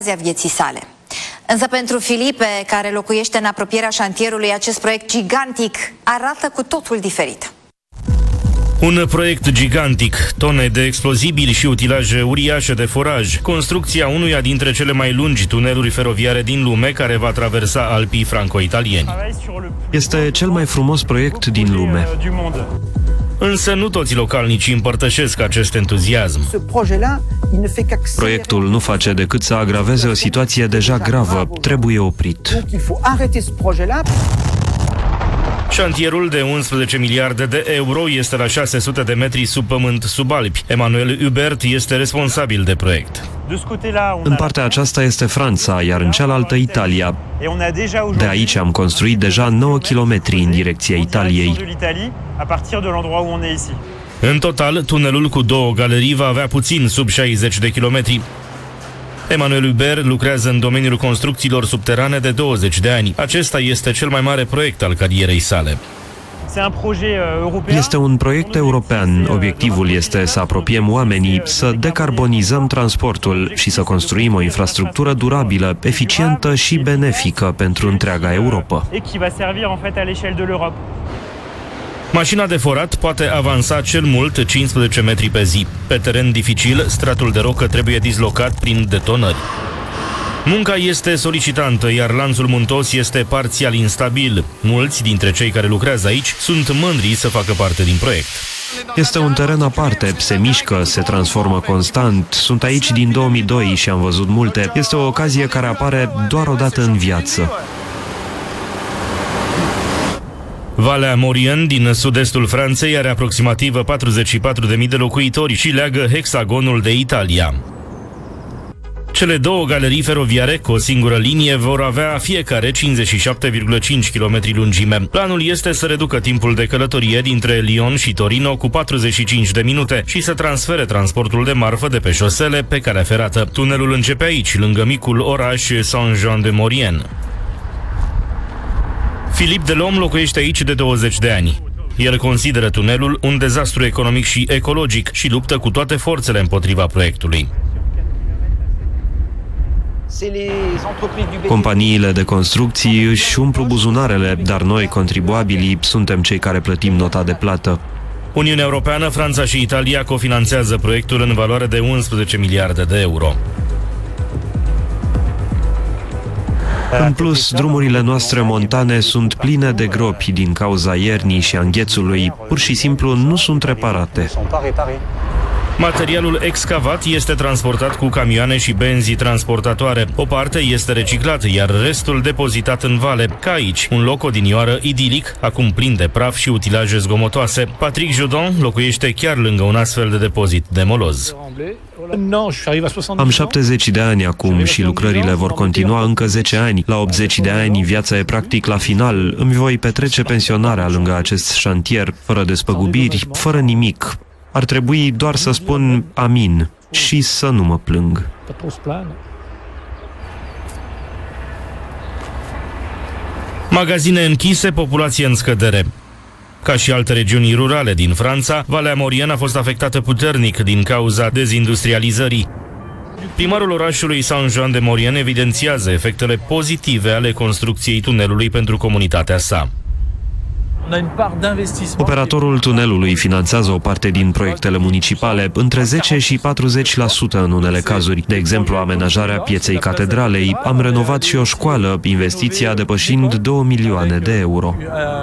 vieții sale. Însă pentru Filipe, care locuiește în apropierea șantierului, acest proiect gigantic arată cu totul diferit. Un proiect gigantic, tone de explozibili și utilaje uriașe de foraj, construcția unuia dintre cele mai lungi tuneluri feroviare din lume care va traversa Alpii franco-italieni. Este cel mai frumos proiect din lume. Însă nu toți localnicii împărtășesc acest entuziasm. Proiectul nu face decât să agraveze o situație deja gravă. Trebuie oprit. Șantierul de 11 miliarde de euro este la 600 de metri sub pământ, sub Alpi. Emmanuel Hubert este responsabil de proiect. În partea aceasta este Franța, iar în cealaltă Italia. De aici am construit deja 9 kilometri în direcția Italiei. În total, tunelul cu 2 galerii va avea puțin sub 60 de kilometri. Emmanuel Hubert lucrează în domeniul construcțiilor subterane de 20 de ani. Acesta este cel mai mare proiect al carierei sale. Este un proiect european. Obiectivul este să apropiem oamenii, să decarbonizăm transportul și să construim o infrastructură durabilă, eficientă și benefică pentru întreaga Europa. Mașina de forat poate avansa cel mult 15 metri pe zi. Pe teren dificil, stratul de rocă trebuie dislocat prin detonări. Munca este solicitantă, iar lanțul muntos este parțial instabil. Mulți dintre cei care lucrează aici sunt mândri să facă parte din proiect. Este un teren aparte, se mișcă, se transformă constant. Sunt aici din 2002 și am văzut multe. Este o ocazie care apare doar o dată în viață. Valea Maurienne din sud-estul Franței are aproximativ 44.000 de locuitori și leagă hexagonul de Italia. Cele 2 galerii feroviare cu o singură linie vor avea fiecare 57,5 km lungime. Planul este să reducă timpul de călătorie dintre Lyon și Torino cu 45 de minute și să transfere transportul de marfă de pe șosele pe calea ferată. Tunelul începe aici, lângă micul oraș Saint-Jean-de-Maurienne. Philippe Delhomme locuiește aici de 20 de ani. El consideră tunelul un dezastru economic și ecologic și luptă cu toate forțele împotriva proiectului. Companiile de construcții își umplu buzunarele, dar noi, contribuabilii, suntem cei care plătim nota de plată. Uniunea Europeană, Franța și Italia cofinanțează proiectul în valoare de 11 miliarde de euro. În plus, drumurile noastre montane sunt pline de gropi din cauza iernii și a înghețului. Pur și simplu nu sunt reparate. Materialul excavat este transportat cu camioane și benzi transportatoare. O parte este reciclat, iar restul depozitat în vale, ca aici, un loc odinioară idilic, acum plin de praf și utilaje zgomotoase. Patrick Jodon locuiește chiar lângă un astfel de depozit de moloz. Am 70 de ani acum și lucrările vor continua încă 10 ani. La 80 de ani, viața e practic la final. Îmi voi petrece pensionarea lângă acest șantier, fără despăgubiri, fără nimic. Ar trebui doar să spun amin și să nu mă plâng. Magazine închise, populație în scădere. Ca și alte regiuni rurale din Franța, Valea Maurienne a fost afectată puternic din cauza dezindustrializării. Primarul orașului Saint-Jean-de-Maurienne evidențiază efectele pozitive ale construcției tunelului pentru comunitatea sa. Operatorul tunelului finanțează o parte din proiectele municipale, între 10 și 40% în unele cazuri. De exemplu, amenajarea pieței catedralei. Am renovat și o școală, investiția depășind 2 milioane de euro.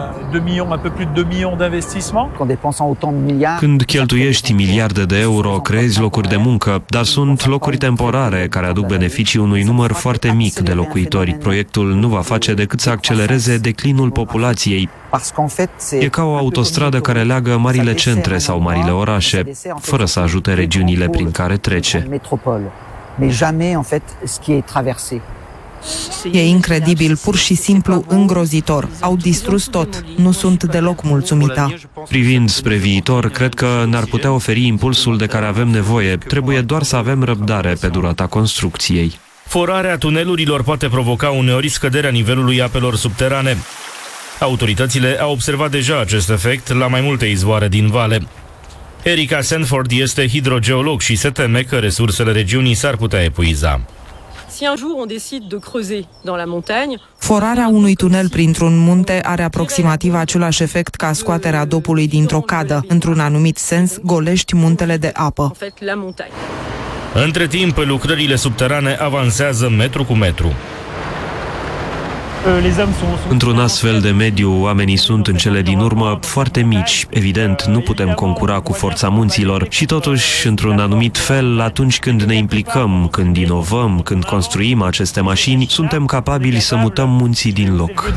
Când cheltuiești miliarde de euro, creezi locuri de muncă, dar sunt locuri temporare care aduc beneficii unui număr foarte mic de locuitori. Proiectul nu va face decât să accelereze declinul populației. E ca o autostradă care leagă marile centre sau marile orașe, fără să ajute regiunile prin care trece. E incredibil, pur și simplu îngrozitor. Au distrus tot. Nu sunt deloc mulțumită. Privind spre viitor, cred că ne-ar putea oferi impulsul de care avem nevoie. Trebuie doar să avem răbdare pe durata construcției. Forarea tunelurilor poate provoca uneori scăderea nivelului apelor subterane. Autoritățile au observat deja acest efect la mai multe izvoare din vale. Erica Sanford este hidrogeolog și se teme că resursele regiunii s-ar putea epuiza. Forarea unui tunel printr-un munte are aproximativ același efect ca scoaterea dopului dintr-o cadă. Într-un anumit sens, golești muntele de apă. Între timp, lucrările subterane avansează metru cu metru. Într-un astfel de mediu, oamenii sunt în cele din urmă foarte mici. Evident, nu putem concura cu forța munților și totuși, într-un anumit fel, atunci când ne implicăm, când inovăm, când construim aceste mașini, suntem capabili să mutăm munții din loc.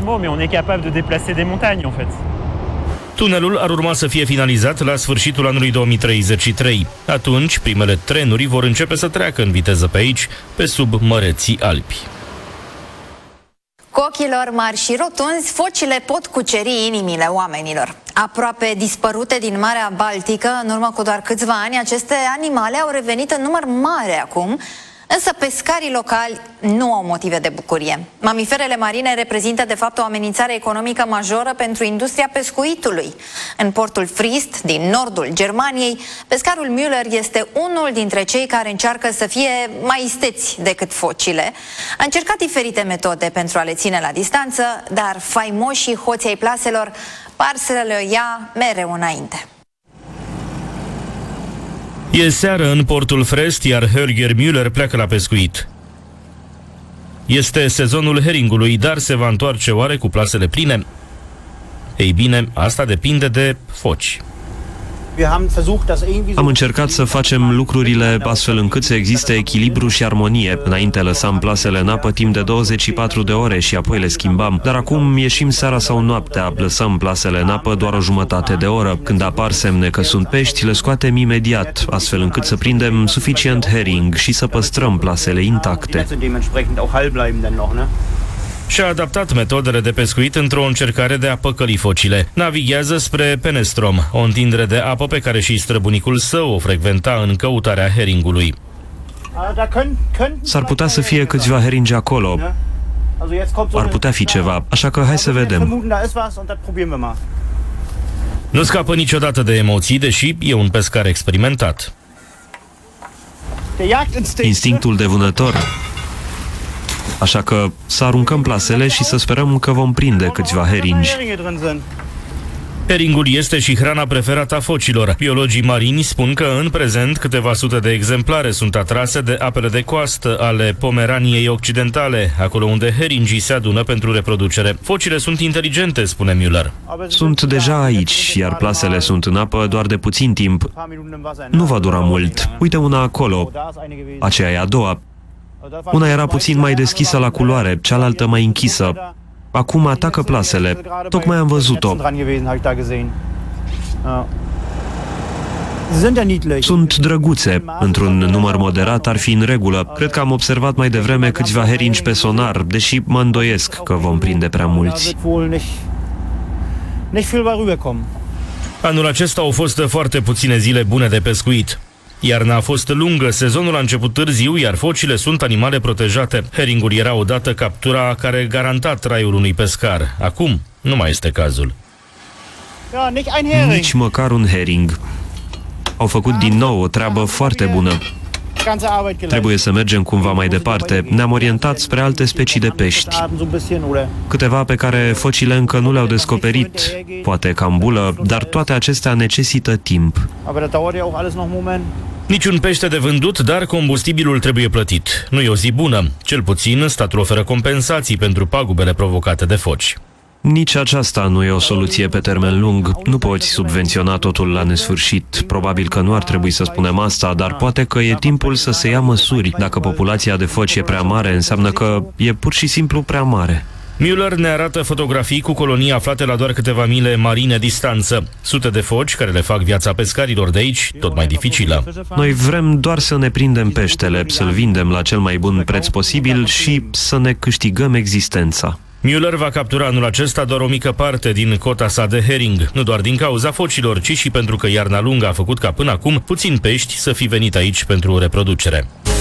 Tunelul ar urma să fie finalizat la sfârșitul anului 2033. Atunci, primele trenuri vor începe să treacă în viteză pe aici, pe sub măreții Alpi. Cu ochilor mari și rotunzi, focile pot cuceri inimile oamenilor. Aproape dispărute din Marea Baltică, în urmă cu doar câțiva ani, aceste animale au revenit în număr mare acum, însă pescarii locali nu au motive de bucurie. Mamiferele marine reprezintă de fapt o amenințare economică majoră pentru industria pescuitului. În portul Frist, din nordul Germaniei, pescarul Müller este unul dintre cei care încearcă să fie mai isteți decât focile. A încercat diferite metode pentru a le ține la distanță, dar faimoșii hoții ai plaselor par să le ia mereu înainte. E seară în portul Frest, iar Holger Müller pleacă la pescuit. Este sezonul heringului, dar se va întoarce oare cu plasele pline? Ei bine, asta depinde de foci. Am încercat să facem lucrurile astfel încât să existe echilibru și armonie. Înainte lăsam plasele în apă timp de 24 de ore și apoi le schimbam. Dar acum ieșim seara sau noaptea, lăsăm plasele în apă doar o jumătate de oră. Când apar semne că sunt pești, le scoatem imediat, astfel încât să prindem suficient herring și să păstrăm plasele intacte. Și-a adaptat metodele de pescuit într-o încercare de a păcăli focile. Navighează spre Penestrom, o întindere de apă pe care și străbunicul său o frecventa în căutarea heringului. S-ar putea să fie câțiva heringi acolo. Ar putea fi ceva, așa că hai să vedem. Nu scapă niciodată de emoții, deși e un pescar experimentat. Instinctul de vânător. Așa că să aruncăm plasele și să sperăm că vom prinde câțiva heringi. Heringul este și hrana preferată a focilor. Biologii marini spun că în prezent câteva sute de exemplare sunt atrase de apele de coastă ale Pomeraniei Occidentale, acolo unde heringii se adună pentru reproducere. Focile sunt inteligente, spune Müller. Sunt deja aici, iar plasele sunt în apă doar de puțin timp. Nu va dura mult. Uite una acolo. Aceea e a doua. Una era puțin mai deschisă la culoare, cealaltă mai închisă. Acum atacă plasele. Tocmai am văzut-o. Sunt drăguțe. Într-un număr moderat ar fi în regulă. Cred că am observat mai devreme câțiva heringi pe sonar, deși mă îndoiesc că vom prinde prea mulți. Anul acesta au fost foarte puține zile bune de pescuit. Iarna a fost lungă, sezonul a început târziu, iar focile sunt animale protejate. Heringul era odată captura care garanta traiul unui pescar. Acum nu mai este cazul. Nici măcar un hering. Au făcut din nou o treabă foarte bună. Trebuie să mergem cumva mai departe. Ne-am orientat spre alte specii de pești. Câteva pe care focile încă nu le-au descoperit, poate cambulă, dar toate acestea necesită timp. Niciun pește de vândut, dar combustibilul trebuie plătit. Nu e o zi bună. Cel puțin, statul oferă compensații pentru pagubele provocate de foci. Nici aceasta nu e o soluție pe termen lung. Nu poți subvenționa totul la nesfârșit. Probabil că nu ar trebui să spunem asta, dar poate că e timpul să se ia măsuri. Dacă populația de foci e prea mare, înseamnă că e pur și simplu prea mare. Müller ne arată fotografii cu colonii aflate la doar câteva mile marine distanță. Sute de foci care le fac viața pescarilor de aici tot mai dificilă. Noi vrem doar să ne prindem peștele, să-l vindem la cel mai bun preț posibil și să ne câștigăm existența. Müller va captura anul acesta doar o mică parte din cota sa de hering, nu doar din cauza focilor, ci și pentru că iarna lungă a făcut ca până acum puțini pești să fi venit aici pentru reproducere.